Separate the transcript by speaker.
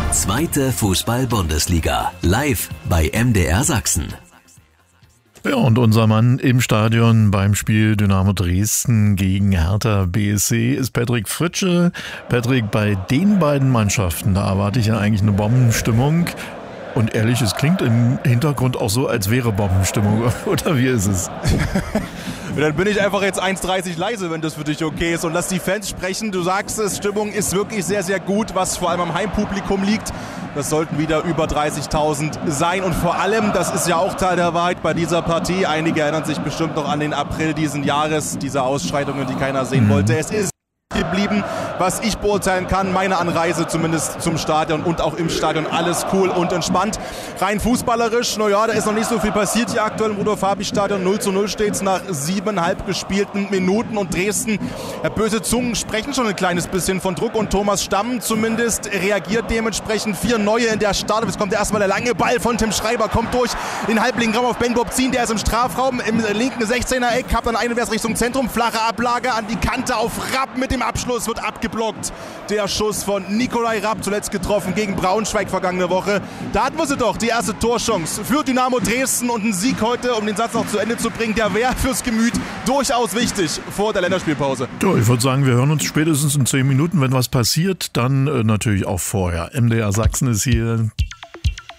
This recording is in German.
Speaker 1: Zweite Fußball-Bundesliga. Live bei MDR Sachsen.
Speaker 2: Ja, und unser Mann im Stadion beim Spiel Dynamo Dresden gegen Hertha BSC ist Patrick Fritsche. Patrick, bei den beiden Mannschaften, da erwarte ich ja eigentlich eine Bombenstimmung. Und ehrlich, es klingt im Hintergrund auch so, als wäre Bombenstimmung. Oder wie ist es?
Speaker 3: Dann bin ich einfach jetzt 1,30 leise, wenn das für dich okay ist. Und lass die Fans sprechen. Du sagst es, Stimmung ist wirklich sehr, sehr gut, was vor allem am Heimpublikum liegt. Das sollten wieder über 30.000 sein. Und vor allem, das ist ja auch Teil der Wahrheit bei dieser Partie. Einige erinnern sich bestimmt noch an den April diesen Jahres, diese Ausschreitungen, die keiner sehen wollte. Es ist geblieben, was ich beurteilen kann, meine Anreise zumindest zum Stadion und auch im Stadion, alles cool und entspannt. Rein fußballerisch, naja, da ist noch nicht so viel passiert hier aktuell im Rudolf-Habich-Stadion. 0:0 steht es nach 7,5 gespielten Minuten und Dresden, böse Zungen sprechen schon ein kleines bisschen von Druck und Thomas Stamm zumindest reagiert dementsprechend. 4 Neue in der Startelf. Jetzt kommt erstmal der lange Ball von Tim Schreiber, kommt durch den halblinken Raum auf Ben Bobzin, der ist im Strafraum, im linken 16er-Eck, hat dann Einwärts Richtung Zentrum, flache Ablage an die Kante auf Rapp mit dem Abschluss, wird abgeblockt. Der Schuss von Nikolai Rapp, zuletzt getroffen gegen Braunschweig vergangene Woche. Da hatten wir sie doch, die erste Torchance für Dynamo Dresden und ein Sieg heute, um den Satz noch zu Ende zu bringen, der wäre fürs Gemüt durchaus wichtig vor der Länderspielpause.
Speaker 2: Ja, ich würde sagen, wir hören uns spätestens in 10 Minuten. Wenn was passiert, dann natürlich auch vorher. MDR Sachsen ist hier.